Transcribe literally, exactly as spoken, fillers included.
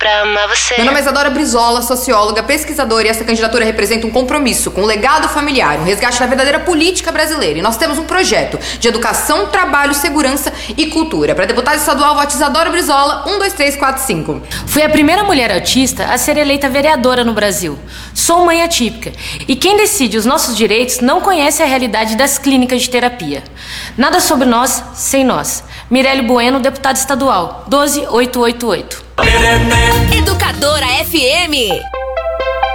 pra amar você. Meu nome é Isadora Brizola, socióloga, pesquisadora, e essa candidatura representa um compromisso com o legado familiar, um resgate da verdadeira política brasileira. E nós temos um projeto de educação, trabalho, segurança e cultura. Para deputada estadual, vote Isadora Brizola, um, dois, três, quatro, cinco. Fui a primeira mulher autista a ser eleita vereadora no Brasil. Sou mãe atípica. E quem decide os nossos direitos não conhece a realidade das clínicas de terapia. Nada sobre nós, sem nós. Mirelle Bueno, deputada estadual, doze mil oitocentos e oitenta e oito. Educadora F M.